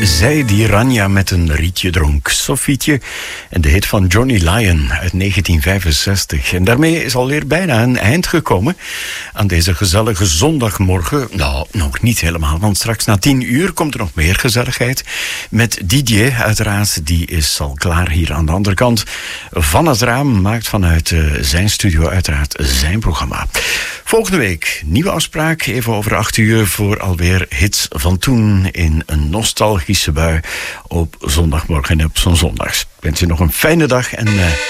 zij die Ranja met een rietje dronk. Sofietje en de hit van Johnny Lyon uit 1965. En daarmee is alweer bijna een eind gekomen aan deze gezellige zondagmorgen. Nou, nog niet helemaal, want straks na 10 uur komt er nog meer gezelligheid. Met Didier, uiteraard, die is al klaar hier aan de andere kant van het raam. Maakt vanuit zijn studio uiteraard zijn programma. Volgende week, nieuwe afspraak, even over 8 uur voor alweer hits van toen in een nostalgische bui op zondagmorgen en op zo'n zondags. Ik wens je nog een fijne dag en